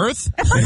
Earth?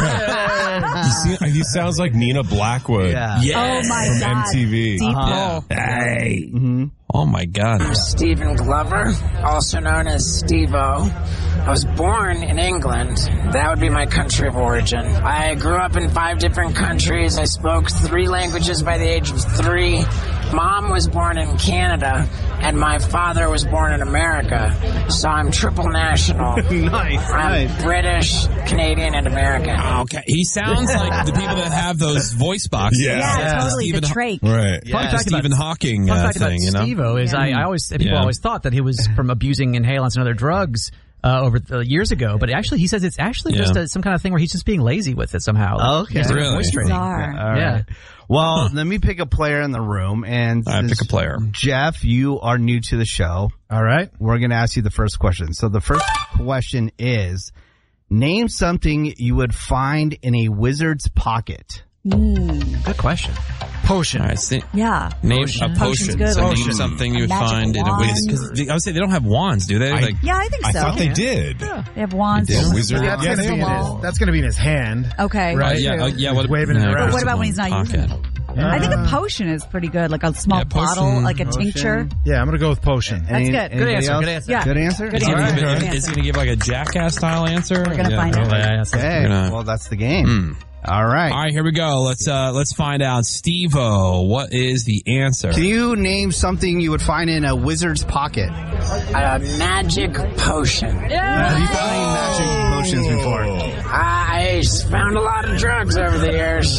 He sounds like Nina Blackwood. Yeah. Oh my From God. MTV. Deep pull. Hey. Oh, my God. I'm Stephen Glover, also known as Steve-O. I was born in England. That would be my country of origin. I grew up in 5 different countries. I spoke 3 languages by the age of 3. Mom was born in Canada, and my father was born in America. So I'm triple national. I'm British, Canadian, and American. Okay. He sounds like the people that have those voice boxes. Yeah, totally. Stephen, The trach. Right. Fun fact Stephen Hawking Fun fact thing, about Steve-O is I always people always thought that he was from abusing inhalants and other drugs over years ago, but actually he says it's actually just some kind of thing where he's just being lazy with it somehow. Oh, okay. He's Really? voice training. Bizarre. All right. Yeah. Well, let me pick a player in the room. And All right, pick a player. Jeff, you are new to the show. All right. We're going to ask you the first question. So the first question is, name something you would find in a wizard's pocket. Good question. Potion. All right, Yeah. name a Potion's potion. good. So Potion. name something you would Magic find in a wand. wizard. Because I would say they don't have wands, do they? Yeah, I think so. I thought they did. They have wands. They do. Wizard. That's Yeah, going to they be do. that's going to be in his hand. Okay. Right. True. Yeah. What, waving it around. But what about when he's not using it? I think a potion is pretty good, like a small bottle, like a tincture. Yeah, I'm going to go with potion. That's good. Good answer. Good answer. Yeah. Good answer? Good Is he answer. gonna Good give- answer. is he going to give like a jackass-style answer? We're going to find out. Okay. Gonna- Well, that's the game. All right. All right, here we go. Let's find out. Steve-O, what is the answer? Can you name something you would find in a wizard's pocket? A magic potion. Have you found any magic potions before? I found a lot of drugs over the years.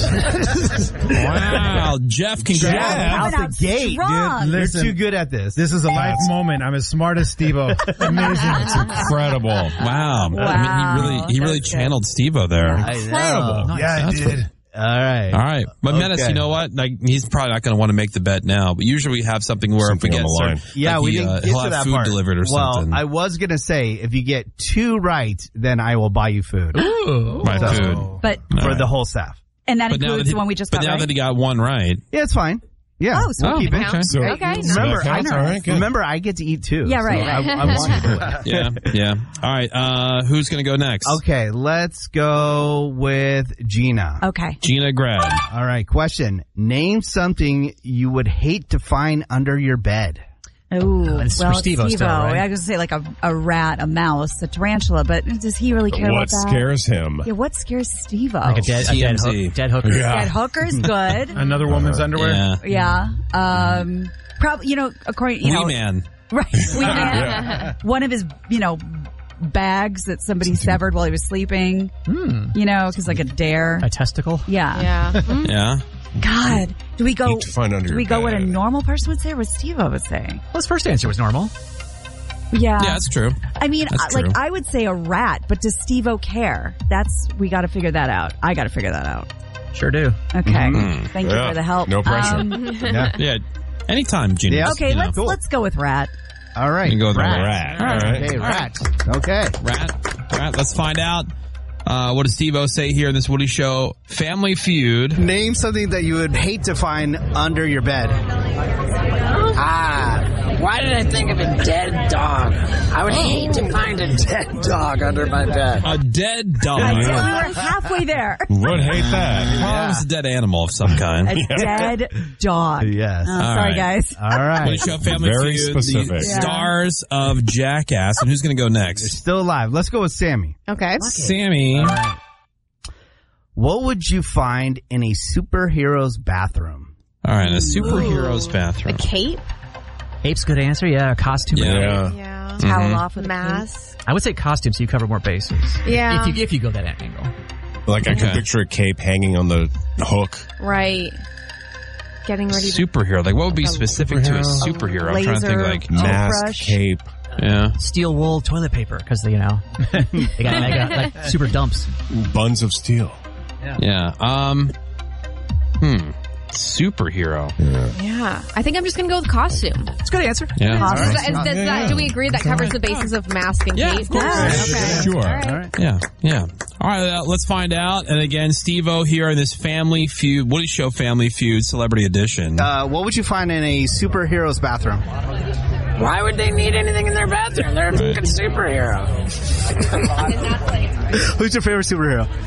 Wow, Jeff, congrats. Out the gate, strong. dude. Listen, You're too good at this. This is a life moment. I'm as smart as Steve-O. Amazing. Incredible. Wow. I mean, he really That's good. channeled Steve-O there. I know. Yeah, I did. All right. All right. But Menace, Okay. you know what? Like, he's probably not going to want to make the bet now, but usually we have something where Something if we on get the line. Yeah, like we didn't get he'll to have that food part. delivered or something. Well, I was going to say, if you get 2 right, then I will buy you food. My food. But For the whole staff. and that But now includes that the one we just but got now right. that he got one right. Yeah, it's fine. Yeah. Oh, so we'll keep it. Okay. So, Okay. so Remember, that counts? All right, good. Remember, I get to eat too. Yeah, right, so right. I want to do it. Yeah. All right. Who's going to go next? Okay, let's go with Gina. Okay. Gina Grad. All right, question. Name something you would hate to find under your bed. Oh, it's for well, Steve-O still, right? I was going to say like a rat, a mouse, a tarantula, but does he really care What about that? scares him? Yeah, what scares Steve-O? Like a dead TMZ. hooker. Yeah. Dead hooker's good. Another woman's underwear? Yeah. Yeah. Probably, according, Wee Man. right. Wee Man. One of his, bags that somebody severed while he was sleeping. Because like a dare. A testicle. Yeah. Yeah. Yeah. God. Do we go? Hate to find under Do we your go what a bed. normal person would say, or what Steve-O would say? Well, his first answer was normal. Yeah. Yeah, that's true. I mean, That's true. I would say a rat, but does Steve-O care? We got to figure that out. I got to figure that out. Sure do. Okay. Thank you Yeah. for the help. No pressure. Yeah. Anytime, Gina. Yeah. Okay, let's go with rat. All right. You can go with rat. rat. All right. Okay, rat. Okay. Rat. Let's find out. What does Steve-O say here in this Woody Show? Family Feud. Name something that you would hate to find under your bed. Why did I think of a dead dog? I would hate to find a dead dog under my bed. A dead dog. We were halfway there. Would hate that. Well, it's a dead animal of some kind. A dead dog. Yes. Sorry, right. guys. All right. Woody Show Family Very Feud. specific. The Yeah. stars of Jackass. And who's going to go next? Still alive. Let's go with Sammy. Okay. Sammy. What would you find in a superhero's bathroom? All right, a superhero's A bathroom. cape. Ape's good answer. Yeah, costume. Yeah. Yeah. Towel off with a Mask. I would say costume, so you cover more bases. Yeah. If you go that angle. Like I Okay. could picture a cape hanging on the hook. Right. Getting ready to... Superhero. Like, what would be specific to a superhero? I'm trying to think, laser. like, Mask, Toothbrush. cape. yeah. Steel wool toilet paper, because, they got like super dumps. Buns of steel. Yeah. Superhero. Yeah. I think I'm just going to go with costume. It's a good answer. Yeah. Do we agree that covers the bases of mask and Yeah, cape? of course. Okay. Sure. All right. Yeah. All right, let's find out. And again, Steve-O here in this Family Feud, Woody Show Family Feud Celebrity Edition. What would you find in a superhero's bathroom? Why would they need anything in their bathroom? They're a fucking superhero. Who's your favorite superhero?